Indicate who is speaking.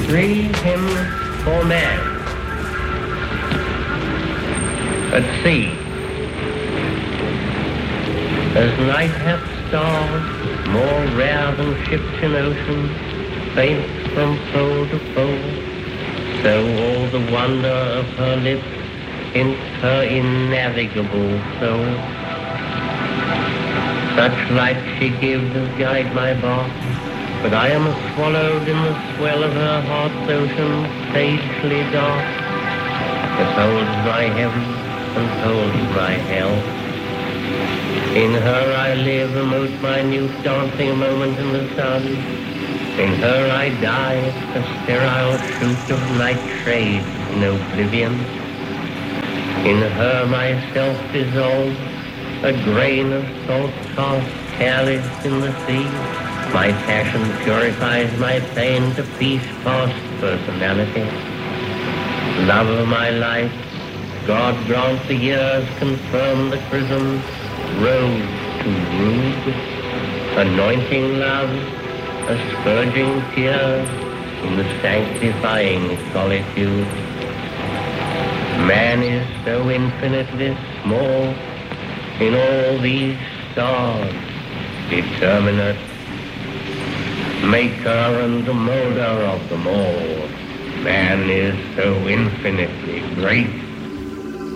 Speaker 1: Three hymns for man. At sea, as night hath stars, more rare than ships in ocean, faint from pole to pole, so all the wonder of her lips hints her innavigable soul. Such light she gives as guide my bark, but I am swallowed in the swell of her heart's ocean, sagely dark, that holds my heaven and holds my hell. In her I live, a most minute dancing moment in the sun. In her I die, a sterile shoot of night shades in oblivion. In her myself dissolve, a grain of salt cast careless in the sea. My passion purifies my pain to peace past personality. Love of my life, God grant the years confirm the chrism, rose to rude, anointing love, asperging tears in the sanctifying solitude. Man is so infinitely small in all these stars, determinate, maker and molder of them all. Man is so infinitely great